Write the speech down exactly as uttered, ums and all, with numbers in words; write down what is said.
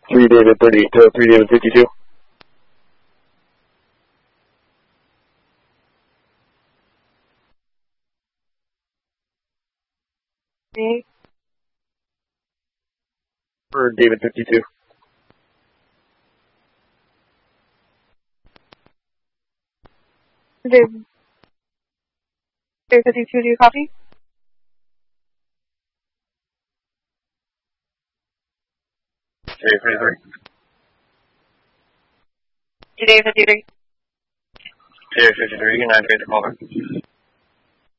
three David thirty to three David fifty-two. Me? For David fifty-two. David. David fifty-two, do you copy? David fifty-three. David fifty-three. David fifty-three, nine three, over.